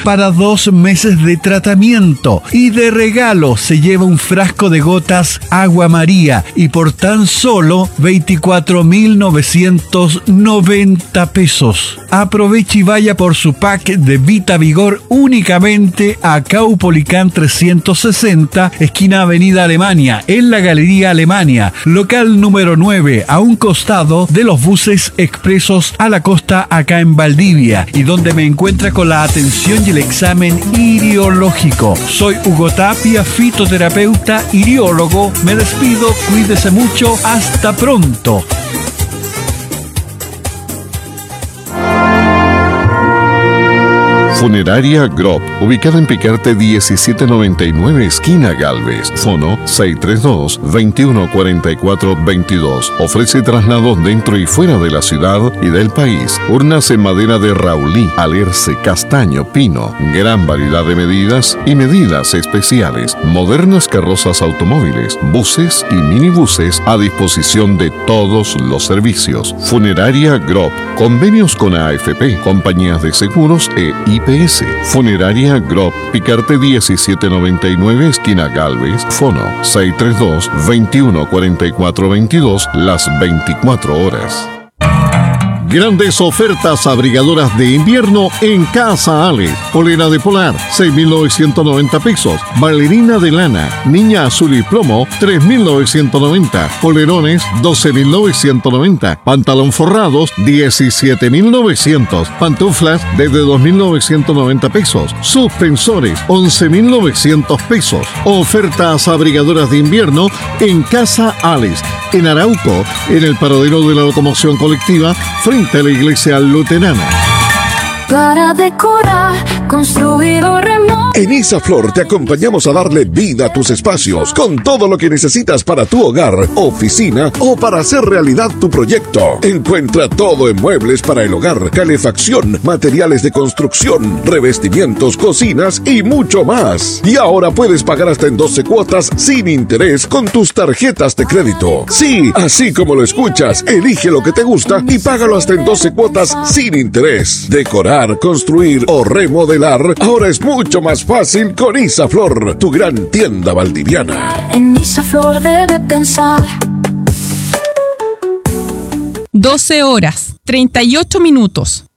para 2 meses de tratamiento. Y de regalo se lleva un frasco de gotas Agua María y por tan solo 24.990 pesos. Aproveche y vaya por su pack de Vita Vigor únicamente a Caupolicán 360, esquina Avenida Alemania, en la Galería Alemania, local número 9, a un costado de los buses expresos a la costa acá en Valdivia, y donde me encuentra con la atención y el examen iriológico. Soy Hugo Tapia, fitoterapeuta, iriólogo. Me despido, cuídese mucho, hasta pronto. Funeraria Grob, ubicada en Picarte 1799, esquina Galvez. Fono 632-2144-22. Ofrece traslados dentro y fuera de la ciudad y del país. Urnas en madera de raulí, alerce, castaño, pino. Gran variedad de medidas y medidas especiales. Modernas carrozas automóviles, buses y minibuses a disposición de todos los servicios. Funeraria Grob. Convenios con AFP, compañías de seguros e IPS. Funeraria Grob, Picarte 1799, esquina Galvez. Fono 632-2144-22, las 24 horas. Grandes ofertas abrigadoras de invierno en Casa Ale. Polera de polar, 6.990 pesos. Bailarina de lana, niña azul y plomo, 3.990. Polerones, 12.990. Pantalón forrados, 17.900. Pantuflas, desde 2.990 pesos. Suspensores, 11.900 pesos. Ofertas abrigadoras de invierno en Casa Ales. En Arauco, en el paradero de la locomoción colectiva, frente a la iglesia luterana. Para decorar, construir o remodelar. En Isaflor te acompañamos a darle vida a tus espacios con todo lo que necesitas para tu hogar, oficina o para hacer realidad tu proyecto. Encuentra todo en muebles para el hogar, calefacción, materiales de construcción, revestimientos, cocinas y mucho más. Y ahora puedes pagar hasta en 12 cuotas sin interés con tus tarjetas de crédito. Sí, así como lo escuchas, elige lo que te gusta y págalo hasta en 12 cuotas sin interés. Decorar, construir o remodelar ahora es mucho más fácil con Isaflor, tu gran tienda valdiviana. En Isaflor debe pensar. 12 horas, 38 minutos.